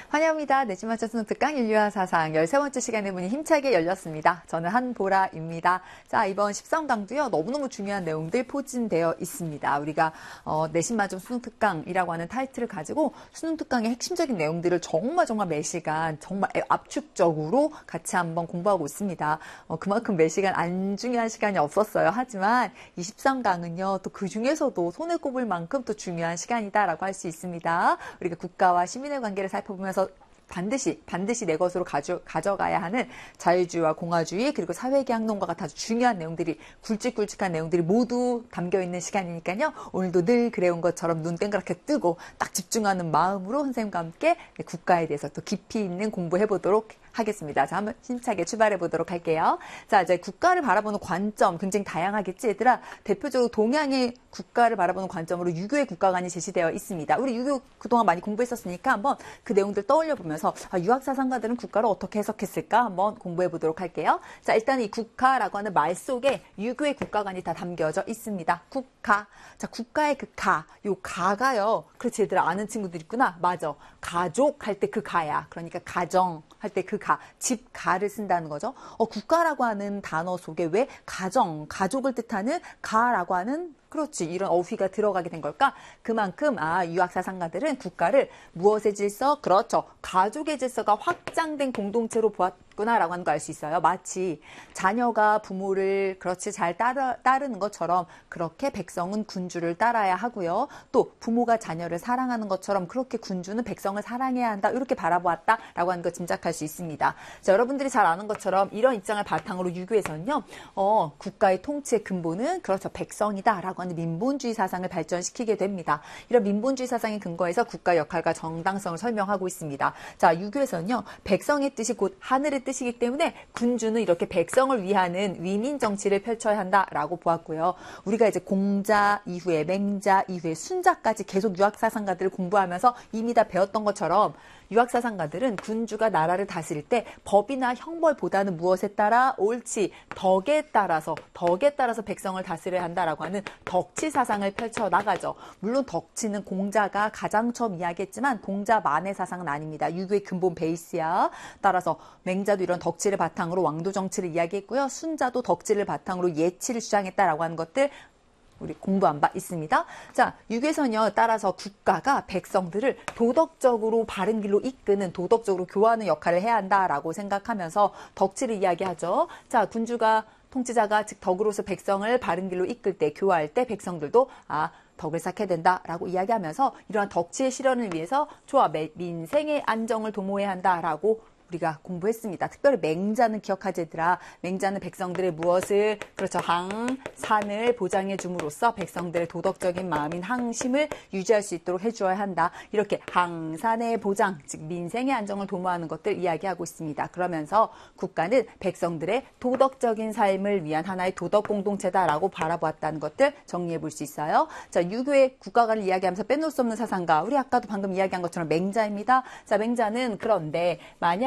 환영합니다. 내신 맞춰 수능 특강 인류와 사상 13번째 시간의 문이 힘차게 열렸습니다. 저는 한보라입니다. 자, 이번 13강도요. 너무너무 중요한 내용들 포진되어 있습니다. 우리가 내신 맞춤 수능 특강이라고 하는 타이틀을 가지고 수능 특강의 핵심적인 내용들을 정말 매시간 정말 압축적으로 같이 한번 공부하고 있습니다. 그만큼 매시간 안 중요한 시간이 없었어요. 하지만 23강은요. 또 그 중에서도 손에 꼽을 만큼 또 중요한 시간이다라고 할 수 있습니다. 우리가 국가와 시민의 관계를 살펴보면서 반드시 내 것으로 가져가야 하는 자유주의와 공화주의 그리고 사회계약론과 같은 아주 중요한 내용들이 굵직굵직한 내용들이 모두 담겨있는 시간이니까요. 오늘도 늘 그래온 것처럼 눈 땡그랗게 뜨고 딱 집중하는 마음으로 선생님과 함께 국가에 대해서 또 깊이 있는 공부해보도록 하겠습니다. 자, 한번 힘차게 출발해 보도록 할게요. 자, 이제 국가를 바라보는 관점 굉장히 다양하겠지, 얘들아. 대표적으로 동양의 국가를 바라보는 관점으로 유교의 국가관이 제시되어 있습니다. 우리 유교 그동안 많이 공부했었으니까 한번 그 내용들 떠올려 보면서 유학사상가들은 국가를 어떻게 해석했을까 한번 공부해 보도록 할게요. 자, 일단 이 국가라고 하는 말 속에 유교의 국가관이 다 담겨져 있습니다. 국가. 자, 국가의 그 가. 요 가가요. 그렇지, 얘들아. 아는 친구들 있구나. 맞아. 가족 할 때 그 가야. 그러니까 가정 할 때 그 가, 집 가를 쓴다는 거죠. 국가라고 하는 단어 속에 왜 가족을 뜻하는 가라고 하는 그렇지. 이런 어휘가 들어가게 된 걸까? 그만큼 유학사상가들은 국가를 무엇의 질서? 그렇죠. 가족의 질서가 확장된 공동체로 보았구나라고 하는 거 알 수 있어요. 마치 자녀가 부모를 그렇지 잘 따르는 것처럼 그렇게 백성은 군주를 따라야 하고요. 또 부모가 자녀를 사랑하는 것처럼 그렇게 군주는 백성을 사랑해야 한다. 이렇게 바라보았다라고 하는 거 짐작할 수 있습니다. 자, 여러분들이 잘 아는 것처럼 이런 입장을 바탕으로 유교에서는요. 국가의 통치의 근본은 그렇죠. 백성이다라고 하는 민본주의 사상을 발전시키게 됩니다. 이런 민본주의 사상의 근거에서 국가 역할과 정당성을 설명하고 있습니다. 자, 유교에서는요. 백성의 뜻이 곧 하늘의 뜻이기 때문에 군주는 이렇게 백성을 위하는 위민 정치를 펼쳐야 한다라고 보았고요. 우리가 이제 공자 이후에 맹자 이후에 순자까지 계속 유학사상가들을 공부하면서 이미 다 배웠던 것처럼 유학사상가들은 군주가 나라를 다스릴 때 법이나 형벌보다는 무엇에 따라 옳지 덕에 따라서 백성을 다스려야 한다라고 하는 덕치 사상을 펼쳐 나가죠. 물론 덕치는 공자가 가장 처음 이야기했지만 공자만의 사상은 아닙니다. 유교의 근본 베이스야. 따라서 맹자도 이런 덕치를 바탕으로 왕도 정치를 이야기했고요. 순자도 덕치를 바탕으로 예치를 주장했다라고 하는 것들 우리 공부한 바 있습니다. 자, 유교에서는요. 따라서 국가가 백성들을 도덕적으로 바른 길로 이끄는 도덕적으로 교화하는 역할을 해야 한다라고 생각하면서 덕치를 이야기하죠. 자, 통치자가 즉 덕으로서 백성을 바른 길로 이끌 때 교화할 때 백성들도 덕을 쌓게 된다라고 이야기하면서 이러한 덕치의 실현을 위해서 민생의 안정을 도모해야 한다라고 우리가 공부했습니다. 특별히 맹자는 기억하지 얘들아. 맹자는 백성들의 무엇을 그렇죠. 산을 보장해 줌으로써 백성들의 도덕적인 마음인 항심을 유지할 수 있도록 해주어야 한다. 이렇게 항산의 보장 즉 민생의 안정을 도모하는 것들 이야기하고 있습니다. 그러면서 국가는 백성들의 도덕적인 삶을 위한 하나의 도덕 공동체다라고 바라보았다는 것들 정리해 볼 수 있어요. 자, 유교의 국가관을 이야기하면서 빼놓을 수 없는 사상가 우리 아까도 방금 이야기한 것처럼 맹자입니다. 자, 맹자는 그런데 만약